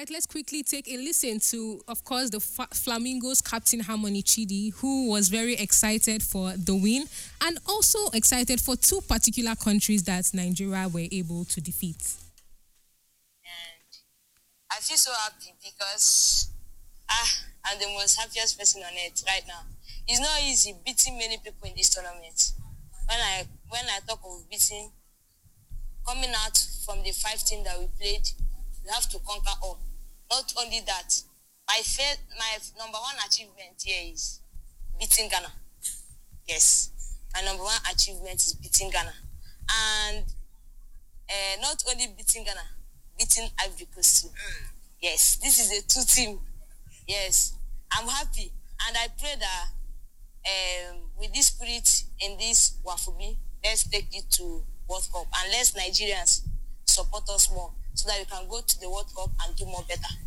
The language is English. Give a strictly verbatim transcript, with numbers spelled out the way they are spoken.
right, let's quickly take a listen to, of course, the Fa- Flamingos captain Harmony Chidi, who was very excited for the win and also excited for two particular countries that Nigeria were able to defeat. And I feel so happy because ah, I'm the most happiest person on earth right now. It's not easy beating many people in this tournament. When I when I talk of beating, coming out from the five teams that we played, we have to conquer all. Not only that, my first, my number one achievement here is beating Ghana. Yes, my number one achievement is beating Ghana, and uh, not only beating Ghana, beating Ivory Coast too. Yes, this is a two team. Yes, I'm happy, and I pray that um, with this spirit in this Wafubi, let's take it to World Cup and let's Nigerians support us more so that we can go to the World Cup and do more better.